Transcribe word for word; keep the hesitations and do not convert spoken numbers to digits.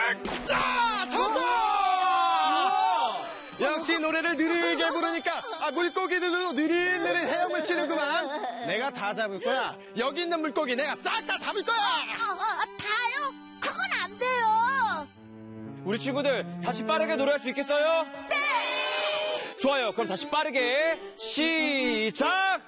자, 잡았어! 역시 노래를 느리게 부르니까 아, 물고기들도 느릿느릿 헤엄을 치는구만. 내가 다 잡을 거야. 여기 있는 물고기 내가 싹 다 잡을 거야. 어, 어, 다요? 그건 안 돼요. 우리 친구들 다시 빠르게 노래할 수 있겠어요? 네! 좋아요. 그럼 다시 빠르게 시작!